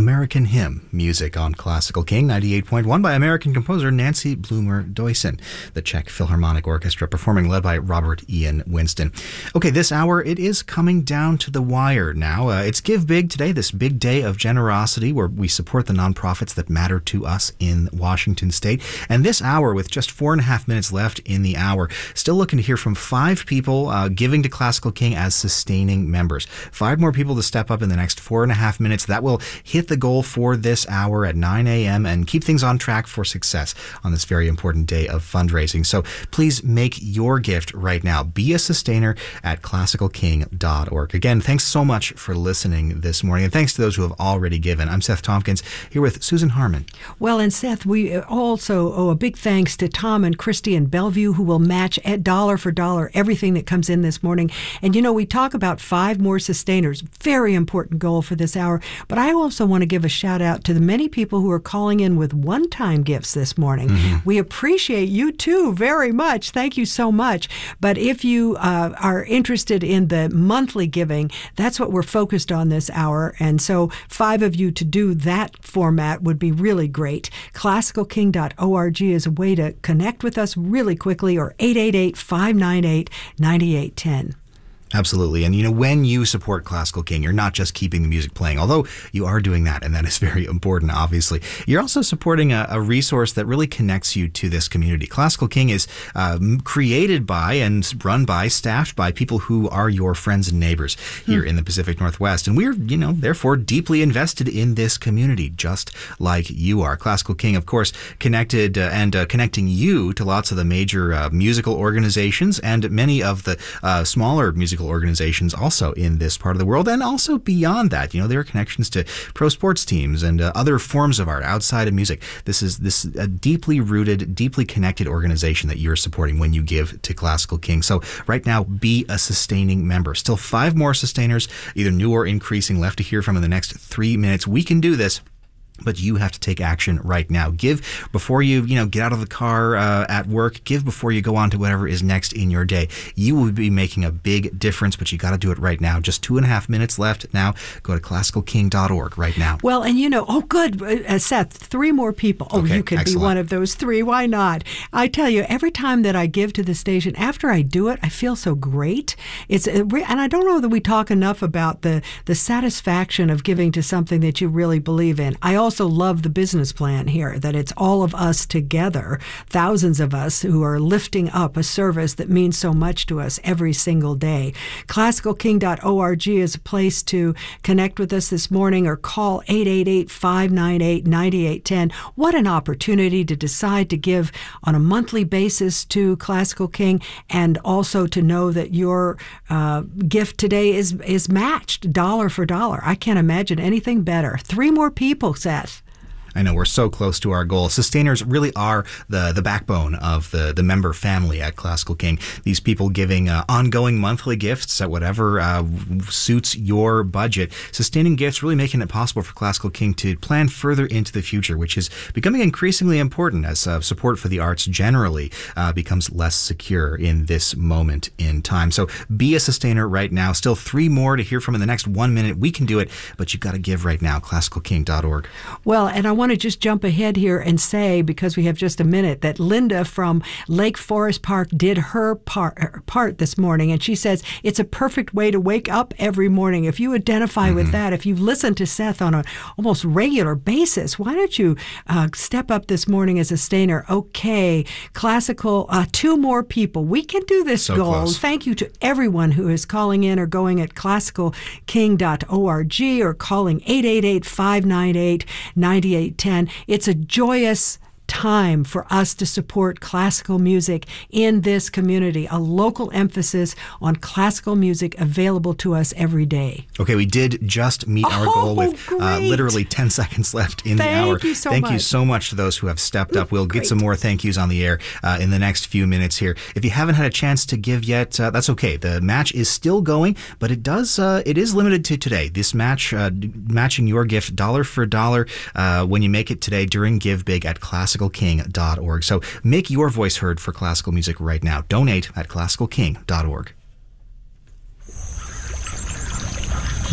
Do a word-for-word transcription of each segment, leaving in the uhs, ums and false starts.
American Hymn music on Classical King ninety-eight point one by American composer Nancy Blumer-Duyssen, the Czech Philharmonic Orchestra performing, led by Robert Ian Winston. Okay, this hour, it is coming down to the wire now. Uh, it's Give Big today, this big day of generosity where we support the nonprofits that matter to us in Washington State. And this hour, with just four and a half minutes left in the hour, still looking to hear from five people uh, giving to Classical King as sustaining members. Five more people to step up in the next four and a half minutes. That will hit the goal for this hour at nine a.m. and keep things on track for success on this very important day of fundraising. So please make your gift right now. Be a sustainer at classical king dot org. Again, thanks so much for listening this morning, and thanks to those who have already given. I'm Seth Tompkins, here with Susan Harmon. Well, and Seth, we also owe a big thanks to Tom and Christy in Bellevue, who will match at dollar for dollar everything that comes in this morning. And you know, we talk about five more sustainers, very important goal for this hour, but I also want to give a shout out to the many people who are calling in with one-time gifts this morning. Mm-hmm. We appreciate you too very much. Thank you so much. But if you uh, are interested in the monthly giving, that's what we're focused on this hour. And so five of you to do that format would be really great. classical king dot org is a way to connect with us really quickly, or eight eight eight, five nine eight, nine eight one zero. Absolutely. And, you know, when you support Classical King, you're not just keeping the music playing, although you are doing that, and that is very important, obviously. You're also supporting a, a resource that really connects you to this community. Classical King is um, created by and run by, staffed by people who are your friends and neighbors here hmm. in the Pacific Northwest. And we're, you know, therefore deeply invested in this community, just like you are. Classical King, of course, connected uh, and uh, connecting you to lots of the major uh, musical organizations and many of the uh, smaller musical organizations also in this part of the world, and also beyond that. You know, there are connections to pro sports teams and uh, other forms of art outside of music. This is this a deeply rooted, deeply connected organization that you're supporting when you give to Classical King. So right now, be a sustaining member. Still five more sustainers, either new or increasing, left to hear from in the next three minutes. We can do this, but you have to take action right now. Give before you, you know, get out of the car uh, at work. Give before you go on to whatever is next in your day. You will be making a big difference, but you got to do it right now. Just two and a half minutes left now. Go to classical king dot org right now. Well, and you know, oh, good, uh, Seth, three more people. Oh, okay, you could excellent. be one of those three. Why not? I tell you, every time that I give to the station, after I do it, I feel so great. It's and I don't know that we talk enough about the the satisfaction of giving to something that you really believe in. I also love the business plan here, that it's all of us together, thousands of us who are lifting up a service that means so much to us every single day. classical king dot org is a place to connect with us this morning, or call eight eight eight, five nine eight, nine eight one zero. What an opportunity to decide to give on a monthly basis to Classical King, and also to know that your uh, gift today is, is matched dollar for dollar. I can't imagine anything better. Three more people, Seth. I know, we're so close to our goal. Sustainers really are the the backbone of the, the member family at Classical King. These people giving uh, ongoing monthly gifts at whatever uh, suits your budget. Sustaining gifts really making it possible for Classical King to plan further into the future, which is becoming increasingly important as uh, support for the arts generally uh, becomes less secure in this moment in time. So be a sustainer right now. Still three more to hear from in the next one minute. We can do it, but you've got to give right now. classical king dot org. Well, and I want to just jump ahead here and say, because we have just a minute, that Linda from Lake Forest Park did her part, her part this morning, and she says it's a perfect way to wake up every morning. If you identify mm-hmm. with that, if you listen to Seth on an almost regular basis, why don't you uh, step up this morning as a sustainer? Okay, classical, uh, two more people. We can do this so goal. Close. Thank you to everyone who is calling in or going at classical king dot org or calling eight eight eight, five nine eight, nine eight one zero. It's a joyous time for us to support classical music in this community, a local emphasis on classical music available to us every day. Okay, we did just meet our oh, goal with uh, literally ten seconds left in thank the hour. You so thank much. you so much to those who have stepped up. We'll Great. get some more thank yous on the air uh, in the next few minutes here. If you haven't had a chance to give yet, uh, that's okay. The match is still going, but it does uh, it is limited to today. This match, uh, matching your gift dollar for dollar uh, when you make it today during Give Big at classical king dot org. So make your voice heard for classical music right now. Donate at classical king dot org.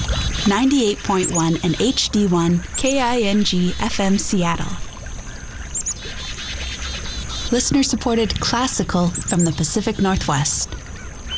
ninety-eight point one and H D one K I N G F M Seattle. Listener-supported classical from the Pacific Northwest.